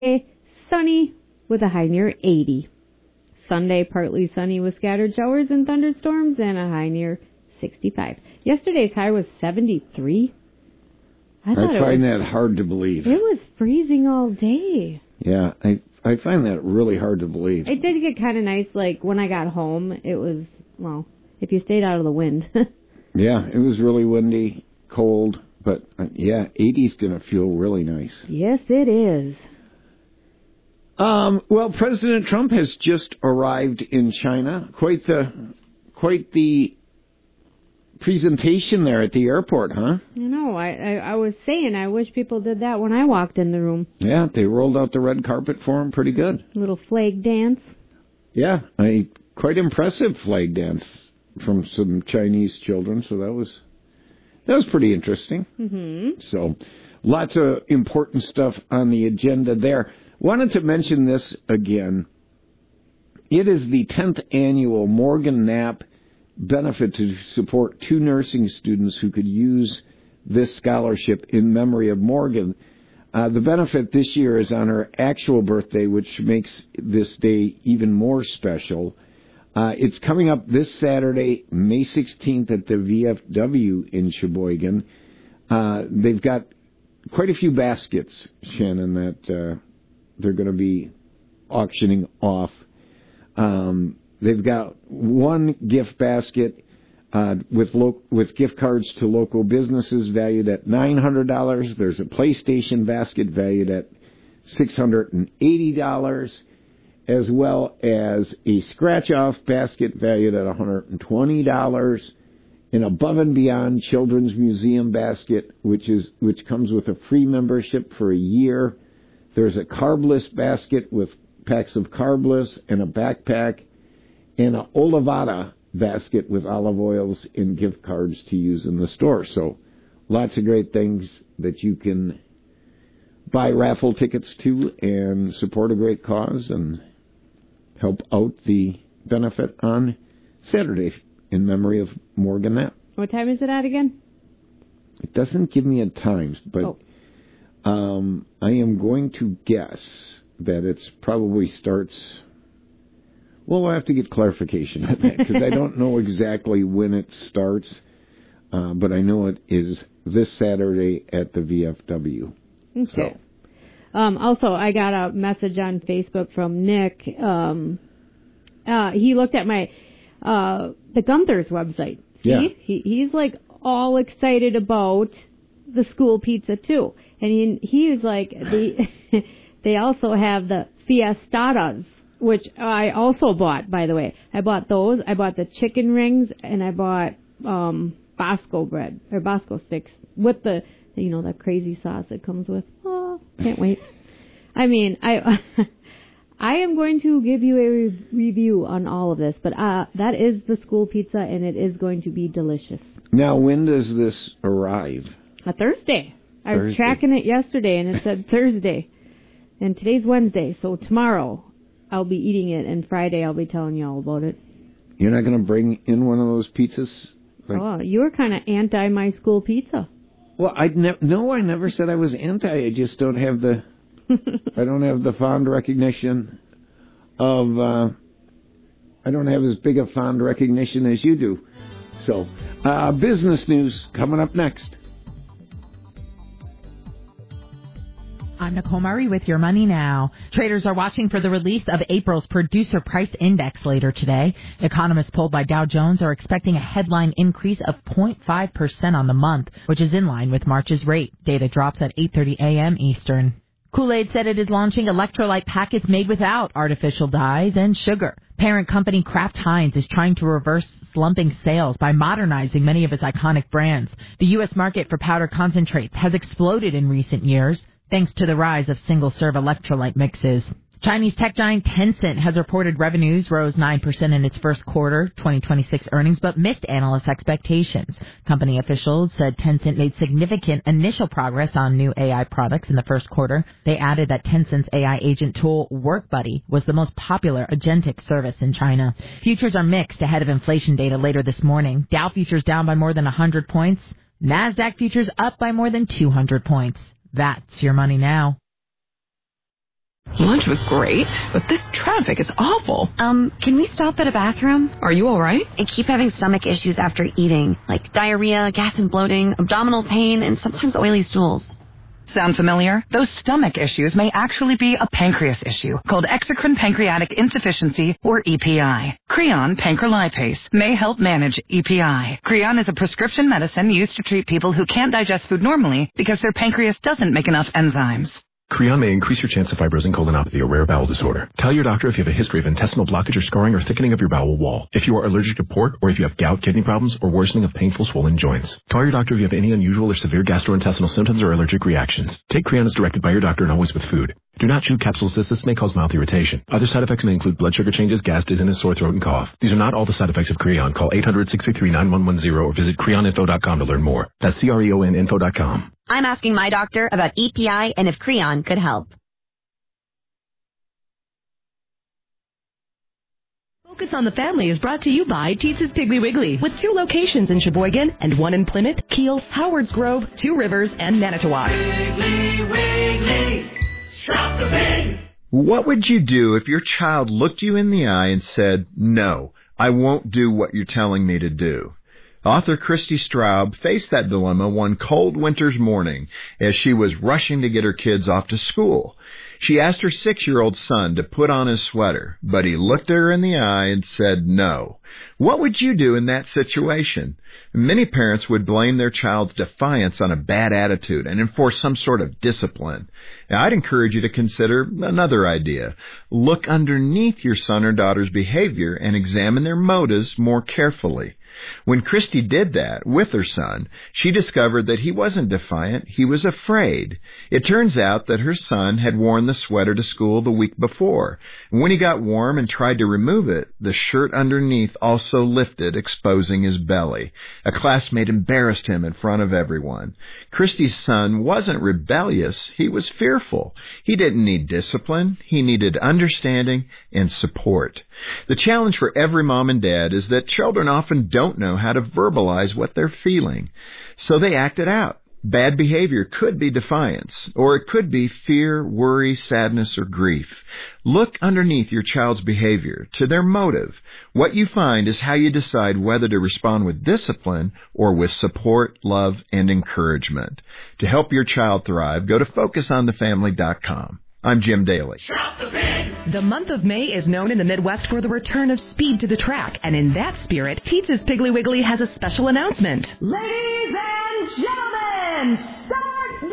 Sunny with a high near 80. Sunday, partly sunny with scattered showers and thunderstorms and a high near 65. Yesterday's high was 73. I find that hard to believe. It was freezing all day. Yeah, I find that really hard to believe. It did get kind of nice, like, when I got home, it was, well, if you stayed out of the wind. Yeah, it was really windy, cold, but, 80's going to feel really nice. Yes, it is. Well, President Trump has just arrived in China. Quite the presentation there at the airport, huh? You know, I was saying I wish people did that when I walked in the room. Yeah, they rolled out the red carpet for him pretty good. Little flag dance. Yeah, a quite impressive flag dance from some Chinese children, so that was pretty interesting. Mm-hmm. So, lots of important stuff on the agenda there. Wanted to mention this again. It is the 10th annual Morgan Knapp benefit to support 2 nursing students who could use this scholarship in memory of Morgan. The benefit this year is on her actual birthday, which makes this day even more special. It's coming up this Saturday, May 16th at the VFW in Sheboygan. They've got quite a few baskets, Shannon, that they're going to be auctioning off. They've got one gift basket with gift cards to local businesses valued at $900. There's a PlayStation basket valued at $680, as well as a scratch-off basket valued at $120, an Above and Beyond Children's Museum basket, which comes with a free membership for a year. There's a carbless basket with packs of carbless and a backpack, and an Olivada basket with olive oils and gift cards to use in the store. So lots of great things that you can buy raffle tickets to and support a great cause and help out the benefit on Saturday in memory of Morgan Knapp. What time is it at again? It doesn't give me a time, but I am going to guess that it's probably starts... Well, we'll have to get clarification on that because I don't know exactly when it starts, but I know it is this Saturday at the VFW. Okay. So. Also, I got a message on Facebook from Nick. He looked at my the Gunther's website. See? Yeah. He's like all excited about the school pizza too, and he was like they also have the Fiestadas, which I also bought, by the way. I bought those. I bought the chicken rings, and I bought Bosco bread, or Bosco sticks, with the, that crazy sauce it comes with. Oh, can't wait. I mean, I am going to give you a review on all of this, but that is the school pizza, and it is going to be delicious. Now, when does this arrive? Thursday. I was tracking it yesterday, and it said Thursday. And today's Wednesday, so tomorrow I'll be eating it, and Friday I'll be telling you all about it. You're not going to bring in one of those pizzas? You were kind of anti my school pizza. Well, I never said I was anti. I just don't have the I don't have the fond recognition of I don't have as big a fond recognition as you do. So, business news coming up next. I'm Nicole Murray with Your Money Now. Traders are watching for the release of April's Producer Price Index later today. Economists polled by Dow Jones are expecting a headline increase of 0.5% on the month, which is in line with March's rate. Data drops at 8:30 a.m. Eastern. Kool-Aid said it is launching electrolyte packets made without artificial dyes and sugar. Parent company Kraft Heinz is trying to reverse slumping sales by modernizing many of its iconic brands. The U.S. market for powder concentrates has exploded in recent years, thanks to the rise of single-serve electrolyte mixes. Chinese tech giant Tencent has reported revenues rose 9% in its first quarter 2026 earnings, but missed analyst expectations. Company officials said Tencent made significant initial progress on new AI products in the first quarter. They added that Tencent's AI agent tool, WorkBuddy, was the most popular agentic service in China. Futures are mixed ahead of inflation data later this morning. Dow futures down by more than 100 points. NASDAQ futures up by more than 200 points. That's Your Money Now. Lunch was great, but this traffic is awful. Can we stop at a bathroom? Are you all right? I keep having stomach issues after eating, like diarrhea, gas and bloating, abdominal pain, and sometimes oily stools. Sound familiar? Those stomach issues may actually be a pancreas issue called exocrine pancreatic insufficiency, or EPI. Creon pancrelipase may help manage EPI. Creon is a prescription medicine used to treat people who can't digest food normally because their pancreas doesn't make enough enzymes. Creon may increase your chance of fibrosing colonopathy, a rare bowel disorder. Tell your doctor if you have a history of intestinal blockage or scarring or thickening of your bowel wall. If you are allergic to pork, or if you have gout, kidney problems, or worsening of painful swollen joints. Call your doctor if you have any unusual or severe gastrointestinal symptoms or allergic reactions. Take Creon as directed by your doctor and always with food. Do not chew capsules as this may cause mouth irritation. Other side effects may include blood sugar changes, gas, dizziness, sore throat, and cough. These are not all the side effects of Creon. Call 800-633-9110 or visit creoninfo.com to learn more. That's CREONinfo.com. I'm asking my doctor about EPI and if Creon could help. Focus on the Family is brought to you by Teetze's Piggly Wiggly, with 2 locations in Sheboygan and 1 in Plymouth, Kiel, Howards Grove, 2 Rivers, and Manitowoc. Piggly Wiggly, shop the pig. What would you do if your child looked you in the eye and said, "No, I won't do what you're telling me to do"? Author Christy Straub faced that dilemma one cold winter's morning as she was rushing to get her kids off to school. She asked her 6-year-old son to put on his sweater, but he looked her in the eye and said no. What would you do in that situation? Many parents would blame their child's defiance on a bad attitude and enforce some sort of discipline. Now, I'd encourage you to consider another idea. Look underneath your son or daughter's behavior and examine their motives more carefully. When Christy did that with her son, she discovered that he wasn't defiant, he was afraid. It turns out that her son had worn the sweater to school the week before. When he got warm and tried to remove it, the shirt underneath also lifted, exposing his belly. A classmate embarrassed him in front of everyone. Christy's son wasn't rebellious, he was fearful. He didn't need discipline, he needed understanding and support. The challenge for every mom and dad is that children often don't know how to verbalize what they're feeling, so they act it out. Bad behavior could be defiance, or it could be fear, worry, sadness, or grief. Look underneath your child's behavior to their motive. What you find is how you decide whether to respond with discipline or with support, love, and encouragement. To help your child thrive, go to FocusOnTheFamily.com. I'm Jim Daly. The month of May is known in the Midwest for the return of speed to the track, and in that spirit, Teetze's Piggly Wiggly has a special announcement. Ladies and gentlemen, start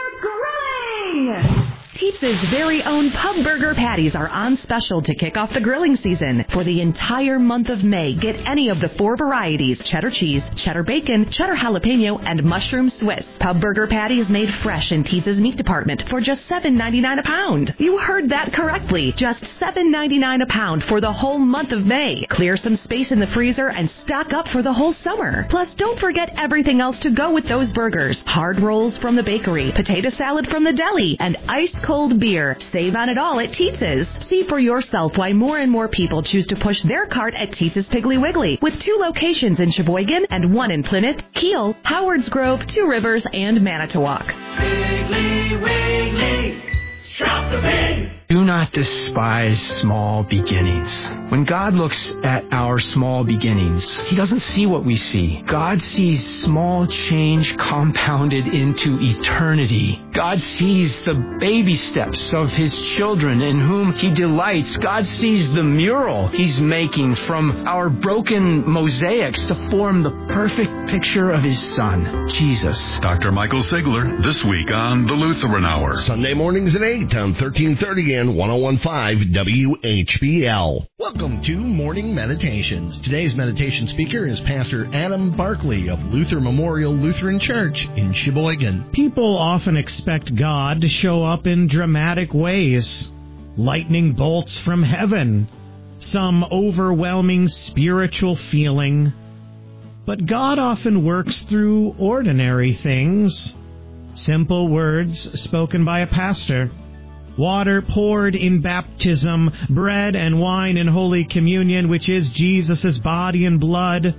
your grilling! Teetze's very own pub burger patties are on special to kick off the grilling season. For the entire month of May, get any of the 4 varieties: cheddar cheese, cheddar bacon, cheddar jalapeno, and mushroom Swiss. Pub burger patties made fresh in Teetze's meat department for just $7.99 a pound. You heard that correctly. Just $7.99 a pound for the whole month of May. Clear some space in the freezer and stock up for the whole summer. Plus, don't forget everything else to go with those burgers. Hard rolls from the bakery, potato salad from the deli, and iced cold beer. Save on it all at Teetze's. See for yourself why more and more people choose to push their cart at Teetze's Piggly Wiggly, with 2 locations in Sheboygan and 1 in Plymouth, Kiel, Howards Grove, 2 Rivers, and Manitowoc. Piggly Wiggly, shop the pig. Do not despise small beginnings. When God looks at our small beginnings, He doesn't see what we see. God sees small change compounded into eternity. God sees the baby steps of His children in whom He delights. God sees the mural He's making from our broken mosaics to form the perfect picture of His Son, Jesus. Dr. Michael Sigler, this week on The Lutheran Hour. Sunday mornings at 8 on 1330 and 101.5 WHBL. Welcome to Morning Meditations. Today's meditation speaker is Pastor Adam Barkley of Luther Memorial Lutheran Church in Sheboygan. People often expect God to show up in dramatic ways. Lightning bolts from heaven, some overwhelming spiritual feeling. But God often works through ordinary things. Simple words spoken by a pastor. Water poured in baptism, bread and wine in Holy Communion, which is Jesus' body and blood.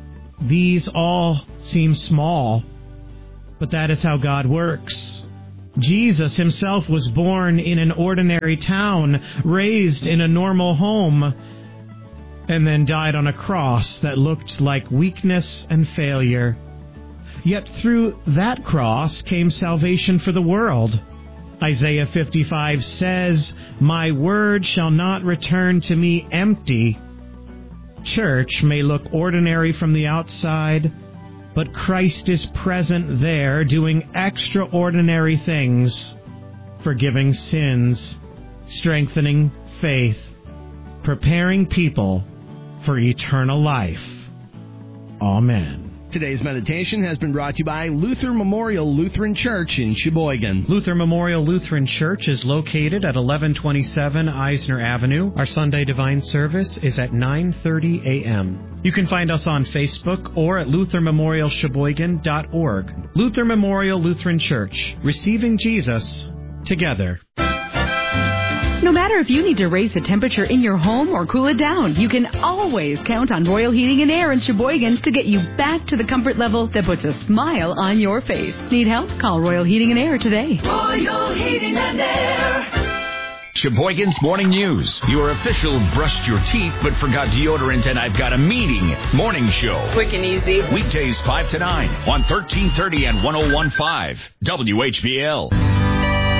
These all seem small, but that is how God works. Jesus himself was born in an ordinary town, raised in a normal home, and then died on a cross that looked like weakness and failure. Yet through that cross came salvation for the world. Isaiah 55 says, "My word shall not return to me empty." Church may look ordinary from the outside, but Christ is present there doing extraordinary things, forgiving sins, strengthening faith, preparing people for eternal life. Amen. Today's meditation has been brought to you by Luther Memorial Lutheran Church in Sheboygan. Luther Memorial Lutheran Church is located at 1127 Eisner Avenue. Our Sunday Divine Service is at 9:30 a.m. You can find us on Facebook or at luthermemorialsheboygan.org. Luther Memorial Lutheran Church, receiving Jesus together. No matter if you need to raise the temperature in your home or cool it down, you can always count on Royal Heating and Air in Sheboygan to get you back to the comfort level that puts a smile on your face. Need help? Call Royal Heating and Air today. Royal Heating and Air. Sheboygan's Morning News. Your official brushed your teeth but forgot deodorant and I've got a meeting morning show. Quick and easy. Weekdays 5 to 9 on 1330 and 101.5 WHBL.